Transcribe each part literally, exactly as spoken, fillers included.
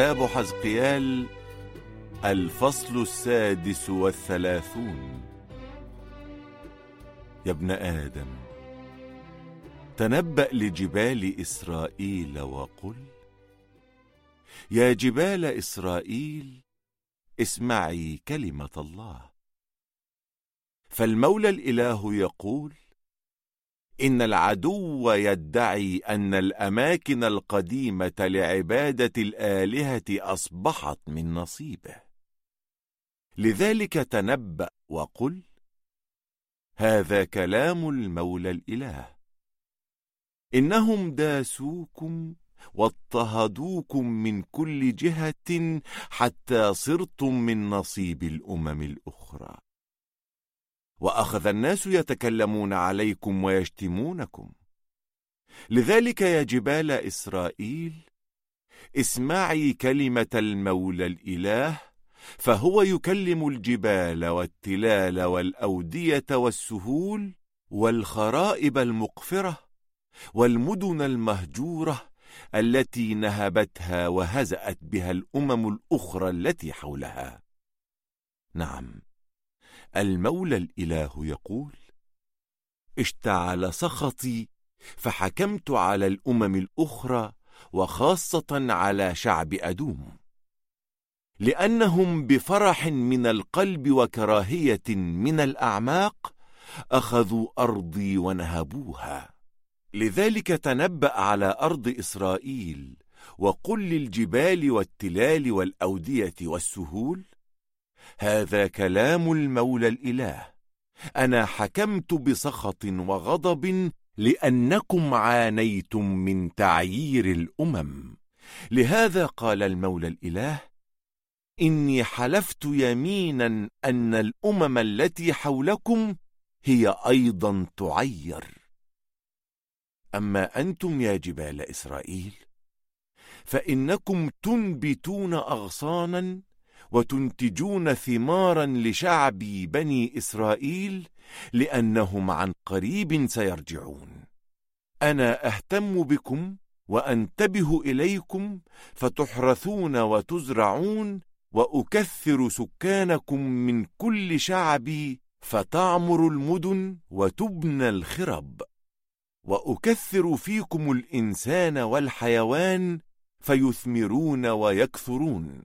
كتاب حزقيال الفصل السادس والثلاثون. يا ابن آدم، تنبأ لجبال إسرائيل وقل: يا جبال إسرائيل، اسمعي كلمة الله. فالمولى الإله يقول: إن العدو يدعي أن الأماكن القديمة لعبادة الآلهة أصبحت من نصيبه. لذلك تنبأ وقل: هذا كلام المولى الإله. إنهم داسوكم واضطهدوكم من كل جهة حتى صرتم من نصيب الأمم الأخرى. وأخذ الناس يتكلمون عليكم ويشتمونكم. لذلك يا جبال إسرائيل، اسمعي كلمة المولى الإله، فهو يكلم الجبال والتلال والأودية والسهول والخرائب المقفرة والمدن المهجورة التي نهبتها وهزأت بها الأمم الأخرى التي حولها. نعم، المولى الإله يقول: اشتعل سخطي فحكمت على الأمم الأخرى، وخاصة على شعب أدوم، لأنهم بفرح من القلب وكراهية من الأعماق أخذوا أرضي ونهبوها. لذلك تنبأ على أرض إسرائيل وقل للجبال والتلال والأودية والسهول: هذا كلام المولى الإله. أنا حكمت بسخط وغضب لأنكم عانيتم من تعيير الأمم. لهذا قال المولى الإله: إني حلفت يمينا أن الأمم التي حولكم هي أيضا تعير. أما أنتم يا جبال إسرائيل، فإنكم تنبتون أغصانا وتنتجون ثمارا لشعبي بني إسرائيل، لأنهم عن قريب سيرجعون. أنا أهتم بكم وأنتبه إليكم، فتحرثون وتزرعون، وأكثر سكانكم من كل شعبي، فتعمر المدن وتبنى الخرب. وأكثر فيكم الإنسان والحيوان، فيثمرون ويكثرون،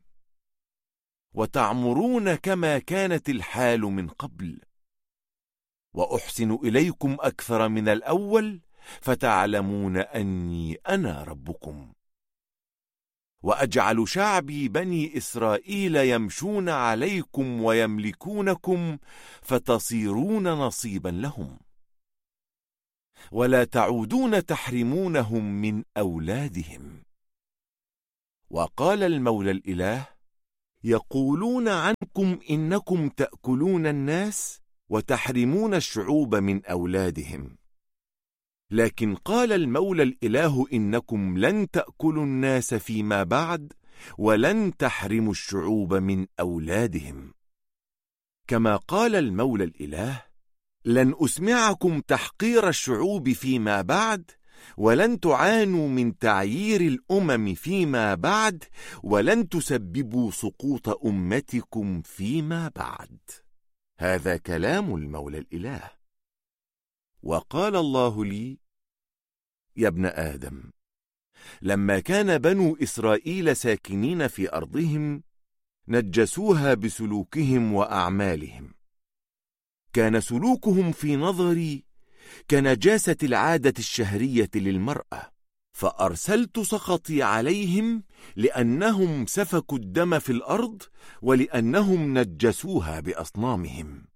وتعمرون كما كانت الحال من قبل. وأحسن إليكم أكثر من الأول، فتعلمون أني أنا ربكم. وأجعل شعبي بني إسرائيل يمشون عليكم ويملكونكم، فتصيرون نصيبا لهم، ولا تعودون تحرمونهم من أولادهم. وقال المولى الإله: يقولون عنكم إنكم تأكلون الناس وتحرمون الشعوب من أولادهم. لكن قال المولى الإله: إنكم لن تأكلوا الناس فيما بعد، ولن تحرموا الشعوب من أولادهم. كما قال المولى الإله: لن أسمعكم تحقير الشعوب فيما بعد، ولن تعانوا من تعيير الأمم فيما بعد، ولن تسببوا سقوط أمتكم فيما بعد. هذا كلام المولى الإله. وقال الله لي: يا ابن آدم، لما كان بنو إسرائيل ساكنين في أرضهم، نجسوها بسلوكهم وأعمالهم. كان سلوكهم في نظري كنجاسة العادة الشهرية للمرأة، فأرسلت سخطي عليهم لأنهم سفكوا الدم في الأرض، ولأنهم نجسوها بأصنامهم.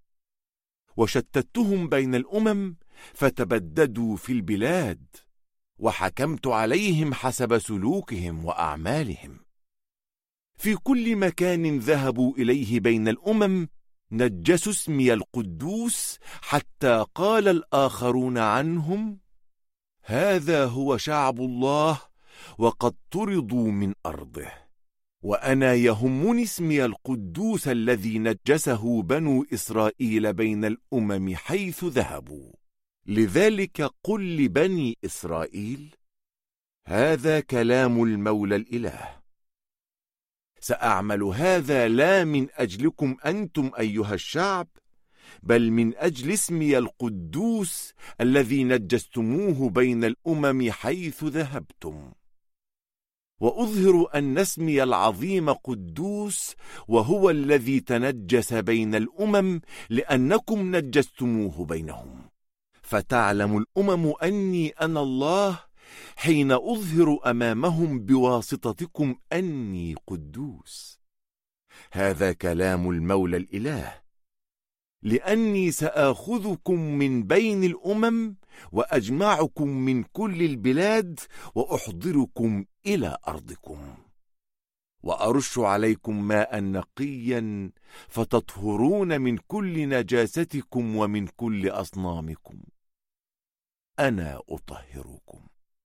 وشتتهم بين الأمم، فتبددوا في البلاد، وحكمت عليهم حسب سلوكهم وأعمالهم. في كل مكان ذهبوا إليه بين الأمم، نجسوا اسمي القدوس، حتى قال الآخرون عنهم: هذا هو شعب الله، وقد طردوا من أرضه. وأنا يهمني اسمي القدوس الذي نجسه بنو إسرائيل بين الأمم حيث ذهبوا. لذلك قل لبني إسرائيل: هذا كلام المولى الإله. سأعمل هذا لا من أجلكم أنتم أيها الشعب، بل من أجل اسمي القدوس الذي نجستموه بين الأمم حيث ذهبتم، وأظهر أن اسمي العظيم قدوس، وهو الذي تنجس بين الأمم لأنكم نجستموه بينهم. فتعلم الأمم أني أنا الله حين أظهر أمامهم بواسطتكم أني قدوس. هذا كلام المولى الإله، لأني سآخذكم من بين الأمم وأجمعكم من كل البلاد وأحضركم إلى أرضكم، وأرش عليكم ماء نقيا فتطهرون من كل نجاستكم ومن كل أصنامكم. أنا أطهركم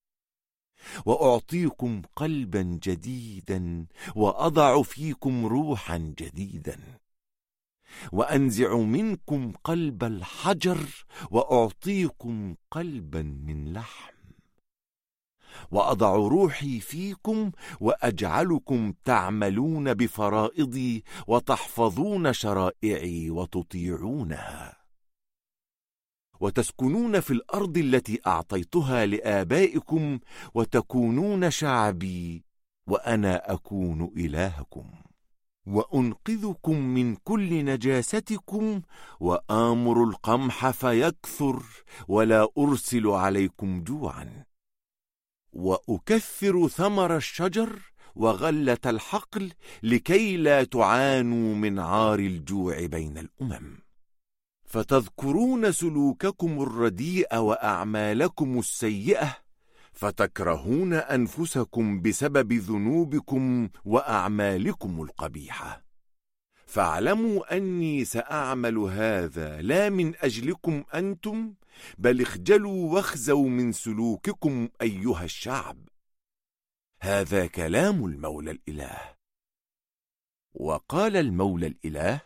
وأعطيكم قلبا جديدا وأضع فيكم روحا جديدا، وأنزع منكم قلب الحجر وأعطيكم قلبا من لحم، وأضع روحي فيكم وأجعلكم تعملون بفرائضي وتحفظون شرائعي وتطيعونها، وتسكنون في الأرض التي أعطيتها لآبائكم وتكونون شعبي وأنا أكون إلهكم، وأنقذكم من كل نجاستكم وآمر القمح فيكثر ولا أرسل عليكم جوعا، وأكثر ثمر الشجر وغلة الحقل لكي لا تعانوا من عار الجوع بين الأمم. فتذكرون سلوككم الرديء وأعمالكم السيئة، فتكرهون أنفسكم بسبب ذنوبكم وأعمالكم القبيحة. فاعلموا أني سأعمل هذا لا من أجلكم أنتم، بل اخجلوا واخزوا من سلوككم أيها الشعب. هذا كلام المولى الإله. وقال المولى الإله: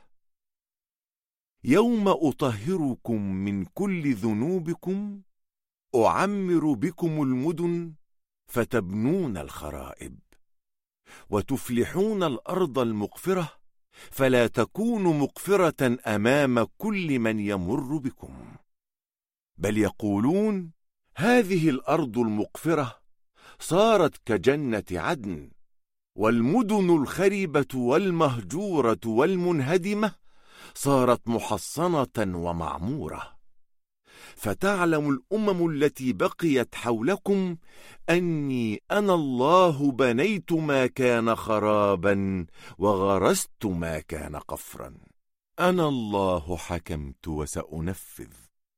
يوم أطهركم من كل ذنوبكم أعمر بكم المدن فتبنون الخرائب، وتفلحون الأرض المقفرة فلا تكون مقفرة أمام كل من يمر بكم، بل يقولون: هذه الأرض المقفرة صارت كجنة عدن، والمدن الخربة والمهجورة والمنهدمة صارت محصنة ومعمورة. فتعلم الأمم التي بقيت حولكم أني أنا الله بنيت ما كان خرابا وغرست ما كان قفرا. أنا الله حكمت وسأنفذ.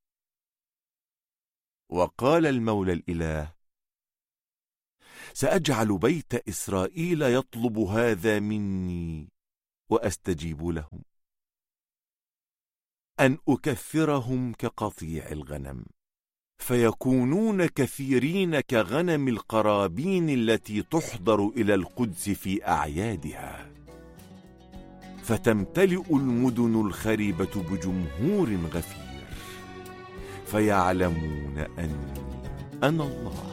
وقال المولى الإله: سأجعل بيت إسرائيل يطلب هذا مني وأستجيب لهم، أن أكثرهم كقطيع الغنم، فيكونون كثيرين كغنم القرابين التي تحضر إلى القدس في أعيادها، فتمتلئ المدن الخربة بجمهور غفير، فيعلمون أني أنا الله.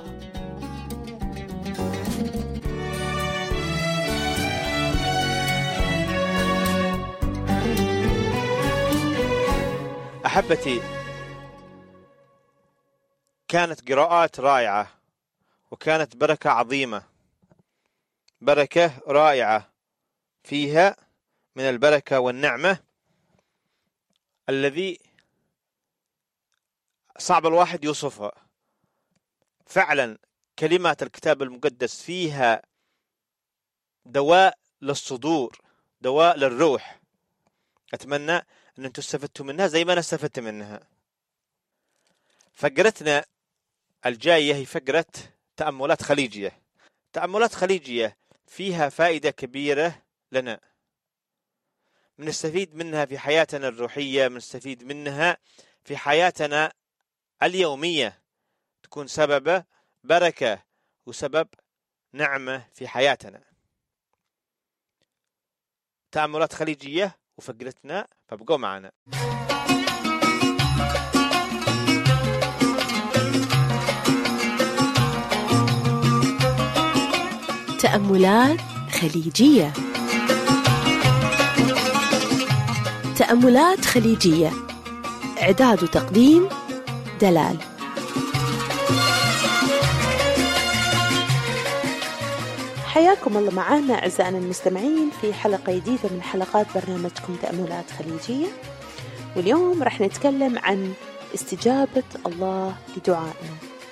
أحبتي، كانت قراءات رائعة وكانت بركة عظيمة، بركة رائعة فيها من البركة والنعمة الذي صعب الواحد يوصفها. فعلا كلمات الكتاب المقدس فيها دواء للصدور، دواء للروح. أتمنى أن أنتم استفدتوا منها زي ما أنا استفدت منها. فقرتنا الجاية هي فقرة تأملات خليجية. تأملات خليجية فيها فائدة كبيرة لنا، بنستفيد منها في حياتنا الروحية، بنستفيد منها في حياتنا اليومية، تكون سبب بركة وسبب نعمة في حياتنا. تأملات خليجية وفقرتنا، فابقوا معنا. تأملات خليجية. تأملات خليجية. إعداد وتقديم دلال. حياكم الله معنا أعزائنا المستمعين في حلقة جديدة من حلقات برنامجكم تأملات خليجية، واليوم رح نتكلم عن استجابة الله لدعائنا.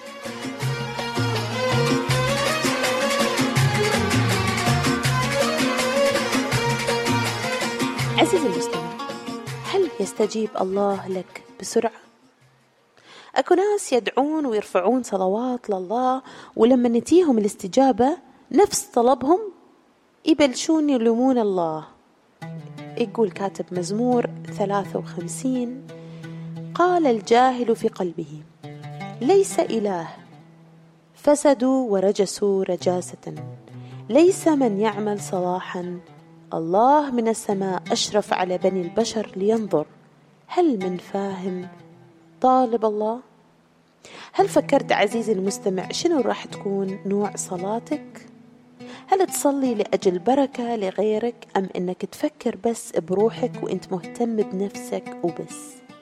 عزيزي المستمع، هل يستجيب الله لك بسرعة؟ أكو ناس يدعون ويرفعون صلوات لله، ولما نتيهم الاستجابة نفس طلبهم يبلشون يلومون الله. يقول كاتب مزمور ثلاثة وخمسين: قال الجاهل في قلبه ليس إله، فسدوا ورجسوا رجاسة، ليس من يعمل صلاحا، الله من السماء أشرف على بني البشر لينظر، هل من فاهم طالب الله؟ هل فكرت عزيزي المستمع شنو راح تكون نوع صلاتك؟ هل تصلي لأجل بركة لغيرك، أم أنك تفكر بس بروحك وأنت مهتم بنفسك وبس؟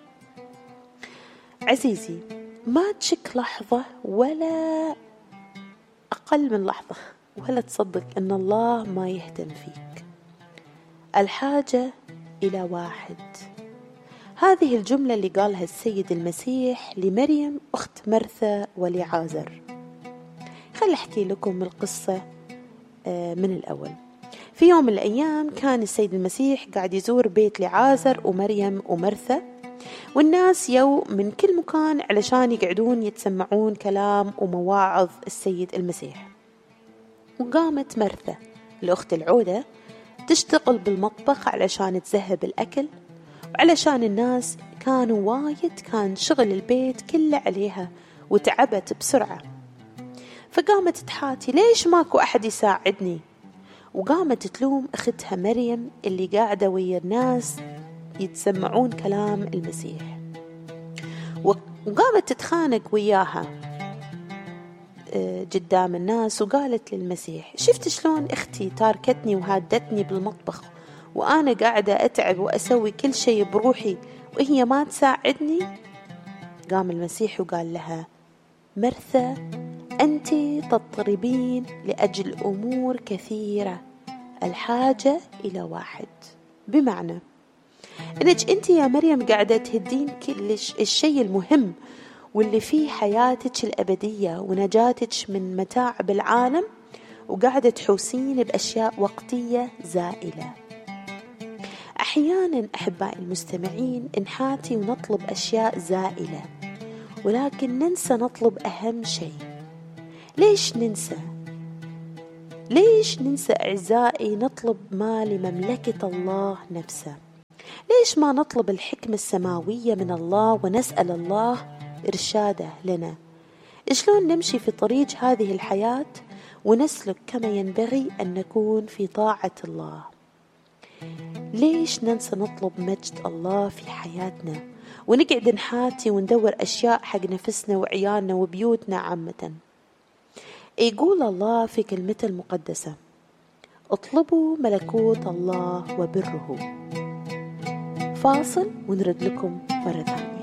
عزيزي، ما تشك لحظة ولا أقل من لحظة ولا تصدق أن الله ما يهتم فيك. الحاجة إلى واحد، هذه الجملة اللي قالها السيد المسيح لمريم أخت مرثا ولعازر. خل أحكي لكم القصة من الأول. في يوم من الأيام كان السيد المسيح قاعد يزور بيت لعازر ومريم ومرثا، والناس يو من كل مكان علشان يقعدون يتسمعون كلام ومواعظ السيد المسيح. وقامت مرثا الأخت العودة تشتغل بالمطبخ علشان تذهب الأكل، وعلشان الناس كانوا وايد كان شغل البيت كله عليها وتعبت بسرعة، فقامت تحاتي ليش ماكو أحد يساعدني. وقامت تلوم أختها مريم اللي قاعدة ويا الناس يتسمعون كلام المسيح، وقامت تتخانق وياها قدام الناس، وقالت للمسيح شفت شلون أختي تاركتني وهادتني بالمطبخ، وأنا قاعدة أتعب وأسوي كل شيء بروحي وهي ما تساعدني؟ قام المسيح وقال لها مرثا، أنت تضطربين لأجل أمور كثيرة، الحاجة إلى واحد. بمعنى إنك أنت يا مريم قاعدة تهدين كل الشيء المهم واللي فيه حياتك الأبدية ونجاتك من متاعب العالم، وقاعدة تحوسين بأشياء وقتية زائلة. أحيانا أحبائي المستمعين نحاتي ونطلب أشياء زائلة، ولكن ننسى نطلب أهم شيء. ليش ننسى؟ ليش ننسى أعزائي نطلب ما لمملكة الله نفسه؟ ليش ما نطلب الحكمة السماوية من الله ونسأل الله إرشاده لنا؟ شلون نمشي في طريق هذه الحياة ونسلك كما ينبغي أن نكون في طاعة الله؟ ليش ننسى نطلب مجد الله في حياتنا ونقعد نحاتي وندور أشياء حق نفسنا وعيالنا وبيوتنا عامة؟ يقول الله في كلمته المقدسة: اطلبوا ملكوت الله وبره. فاصل ونرد لكم مرة ثانية.